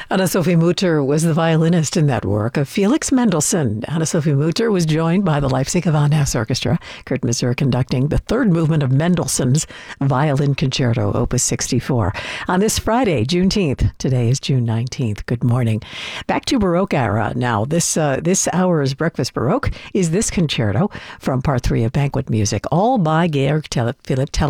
Anna-Sophie Mutter was the violinist in that work of Felix Mendelssohn. Anna-Sophie Mutter was joined by the Leipzig Gewandhaus Orchestra, Kurt Masur conducting the third movement of Mendelssohn's Violin Concerto, Opus 64. On this Friday, Juneteenth, today is June 19th. Good morning. Back to Baroque era. Now, this hour's Breakfast Baroque is this concerto from Part 3 of Banquet Music, all by Georg Philipp Telemann.